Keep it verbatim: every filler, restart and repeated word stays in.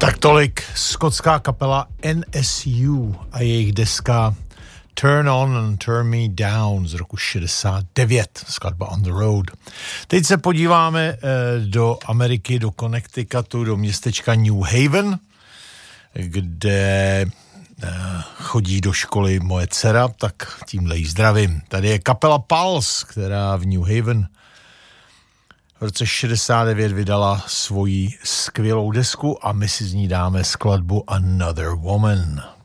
Tak tolik skotská kapela N S U a jejich deska Turn On and Turn Me Down z roku šedesát devět, skladba On the Road. Teď se podíváme eh, do Ameriky, do Connecticutu, do městečka New Haven, kde eh, chodí do školy moje dcera, tak tímhle jí zdravím. Tady je kapela Pulse, která v New Haven v roce šedesát devět vydala svoji skvělou desku a my si z ní dáme skladbu Another Woman.